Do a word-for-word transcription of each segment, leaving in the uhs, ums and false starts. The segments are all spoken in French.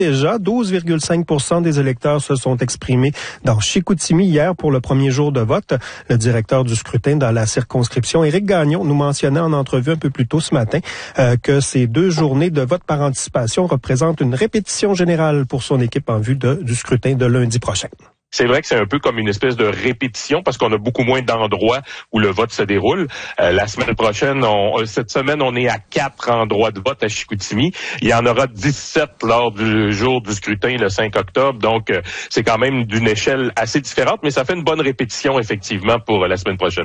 Déjà, douze virgule cinq pour cent des électeurs se sont exprimés dans Chicoutimi hier pour le premier jour de vote. Le directeur du scrutin dans la circonscription, Éric Gagnon, nous mentionnait en entrevue un peu plus tôt ce matin euh, que ces deux journées de vote par anticipation représentent une répétition générale pour son équipe en vue de, du scrutin de lundi prochain. C'est vrai que c'est un peu comme une espèce de répétition parce qu'on a beaucoup moins d'endroits où le vote se déroule. Euh, la semaine prochaine, on, cette semaine, on est à quatre endroits de vote à Chicoutimi. Il y en aura dix-sept lors du jour du scrutin le cinq octobre. Donc, euh, c'est quand même d'une échelle assez différente, mais ça fait une bonne répétition, effectivement, pour euh, la semaine prochaine.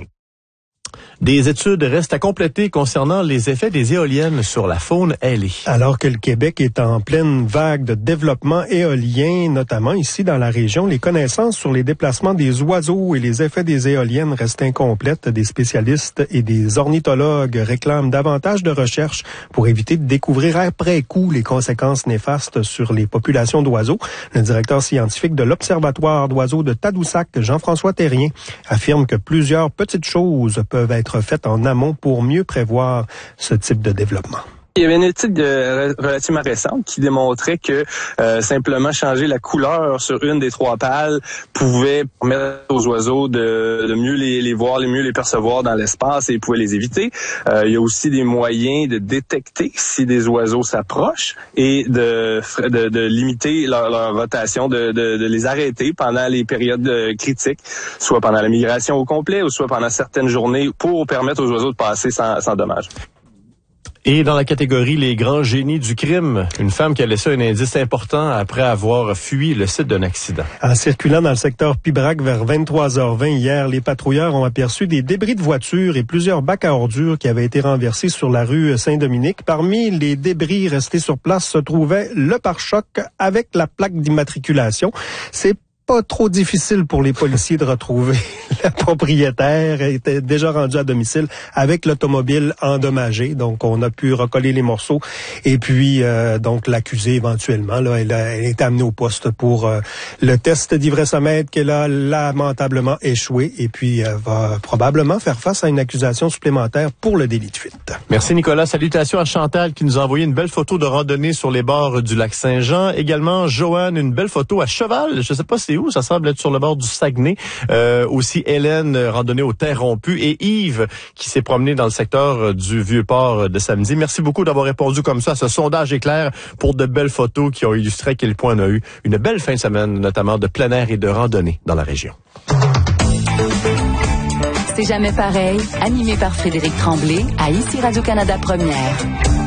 Des études restent à compléter concernant les effets des éoliennes sur la faune ailée. Alors que le Québec est en pleine vague de développement éolien, notamment ici dans la région, les connaissances sur les déplacements des oiseaux et les effets des éoliennes restent incomplètes. Des spécialistes et des ornithologues réclament davantage de recherches pour éviter de découvrir après coup les conséquences néfastes sur les populations d'oiseaux. Le directeur scientifique de l'Observatoire d'oiseaux de Tadoussac, Jean-François Terrien, affirme que plusieurs petites choses peuvent être faites en amont pour mieux prévoir ce type de développement. Il y avait une étude euh, relativement récente qui démontrait que euh, simplement changer la couleur sur une des trois pales pouvait permettre aux oiseaux de, de mieux les, les voir, de mieux les percevoir dans l'espace et pouvait les éviter. Euh, il y a aussi des moyens de détecter si des oiseaux s'approchent et de, de, de limiter leur, leur rotation, de, de, de les arrêter pendant les périodes critiques, soit pendant la migration au complet ou soit pendant certaines journées pour permettre aux oiseaux de passer sans, sans dommage. Et dans la catégorie les grands génies du crime, une femme qui a laissé un indice important après avoir fui le site d'un accident. En circulant dans le secteur Pibrac vers vingt-trois heures vingt hier, les patrouilleurs ont aperçu des débris de voitures et plusieurs bacs à ordures qui avaient été renversés sur la rue Saint-Dominique. Parmi les débris restés sur place se trouvait le pare-choc avec la plaque d'immatriculation. C'est pas trop difficile pour les policiers de retrouver le propriétaire. Elle était déjà rendu à domicile avec l'automobile endommagée. Donc, on a pu recoller les morceaux. Et puis, euh, donc, l'accusée, éventuellement, là, elle a, elle a été amenée au poste pour euh, le test d'ivresse-mètre qu'elle a lamentablement échoué. Et puis, elle va probablement faire face à une accusation supplémentaire pour le délit de fuite. Merci, Nicolas. Salutations à Chantal qui nous a envoyé une belle photo de randonnée sur les bords du lac Saint-Jean. Également, Joanne, une belle photo à cheval. Je sais pas si où, ça semble être sur le bord du Saguenay. Euh, aussi Hélène, randonnée aux terres rompues, et Yves qui s'est promené dans le secteur du Vieux-Port de samedi. Merci beaucoup d'avoir répondu comme ça à ce sondage éclair pour de belles photos qui ont illustré à quel point on a eu une belle fin de semaine, notamment de plein air et de randonnée dans la région. C'est jamais pareil, animé par Frédéric Tremblay à Ici Radio-Canada Première.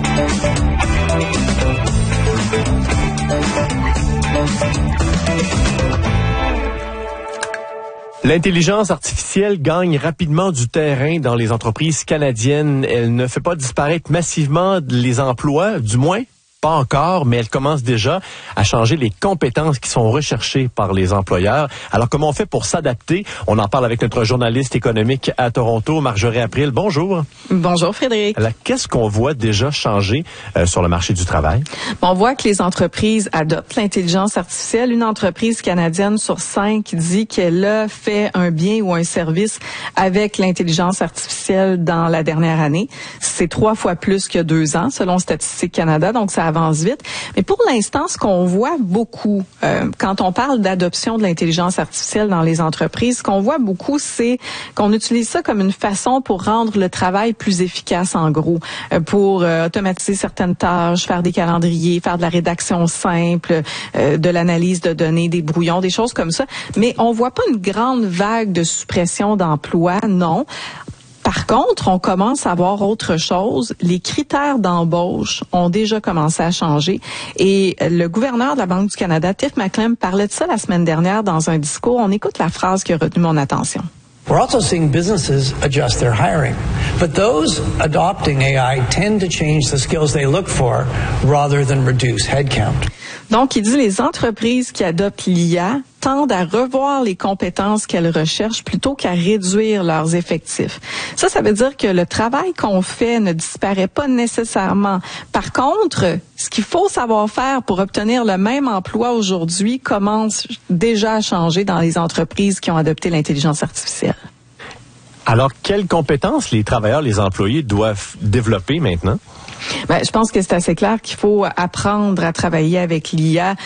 L'intelligence artificielle gagne rapidement du terrain dans les entreprises canadiennes. Elle ne fait pas disparaître massivement les emplois, du moins pas encore, mais elle commence déjà à changer les compétences qui sont recherchées par les employeurs. Alors, comment on fait pour s'adapter? On en parle avec notre journaliste économique à Toronto, Marjorie April. Bonjour. Bonjour, Frédéric. Alors, qu'est-ce qu'on voit déjà changer euh, sur le marché du travail? On voit que les entreprises adoptent l'intelligence artificielle. Une entreprise canadienne sur cinq dit qu'elle a fait un bien ou un service avec l'intelligence artificielle dans la dernière année. C'est trois fois plus que deux ans, selon Statistique Canada. Donc, ça avance vite. Mais pour l'instant, ce qu'on voit beaucoup, euh, quand on parle d'adoption de l'intelligence artificielle dans les entreprises, ce qu'on voit beaucoup, c'est qu'on utilise ça comme une façon pour rendre le travail plus efficace, en gros, euh, pour euh, automatiser certaines tâches, faire des calendriers, faire de la rédaction simple, euh, de l'analyse de données, des brouillons, des choses comme ça. Mais on voit pas une grande vague de suppression d'emplois, non. Par contre, on commence à voir autre chose. Les critères d'embauche ont déjà commencé à changer. Et le gouverneur de la Banque du Canada, Tiff Macklem, parlait de ça la semaine dernière dans un discours. On écoute la phrase qui a retenu mon attention. We're also seeing businesses adjust their hiring. But those adopting A I tend to change the skills they look for rather than reduce headcount. Donc, il dit les entreprises qui adoptent l'I A tendent à revoir les compétences qu'elles recherchent plutôt qu'à réduire leurs effectifs. Ça, ça veut dire que le travail qu'on fait ne disparaît pas nécessairement. Par contre, ce qu'il faut savoir faire pour obtenir le même emploi aujourd'hui commence déjà à changer dans les entreprises qui ont adopté l'intelligence artificielle. Alors, quelles compétences les travailleurs, les employés doivent développer maintenant? Ben, je pense que c'est assez clair qu'il faut apprendre à travailler avec l'I A